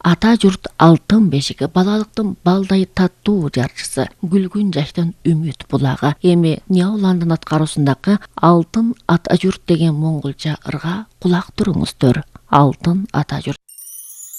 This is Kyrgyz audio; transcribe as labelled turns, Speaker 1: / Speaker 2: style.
Speaker 1: Ата жұрт алтын бешігі, балалықтың балдай таттуу жарчысы, күлгүн жаштан үміт бұлағы. Эми Няуландын аткарусундагы алтын ата жұрт деген моңголча ырга кулак туруңуздар. Алтын ата жұрт.